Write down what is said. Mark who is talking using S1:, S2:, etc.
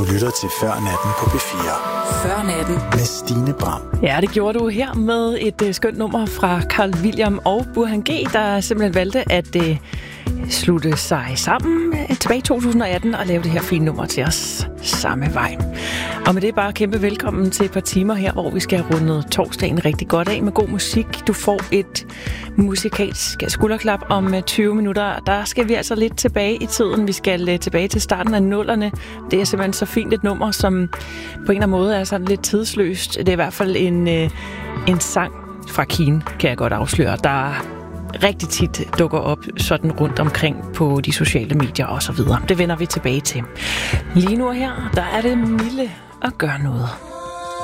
S1: lytter til Før Natten på P4.
S2: Før Natten
S1: med Stine Bram.
S3: Ja, det gjorde du her med et skønt nummer fra Carl William og Burhan G, der simpelthen valgte at slutte sig sammen tilbage i 2018 og lave det her fine nummer til os samme vej. Og med det bare kæmpe velkommen til et par timer her, hvor vi skal have rundet torsdagen rigtig godt af med god musik. Du får et musikalsk skulderklap om 20 minutter. Der skal vi altså lidt tilbage i tiden. Vi skal tilbage til starten af nullerne. Det er simpelthen så fint et nummer, som på en eller anden måde er sådan lidt tidsløst. Det er i hvert fald en sang fra Keane, kan jeg godt afsløre, der rigtig tit dukker op sådan rundt omkring på de sociale medier og så videre. Det vender vi tilbage til. Lige nu her, der er det Mille at gøre noget.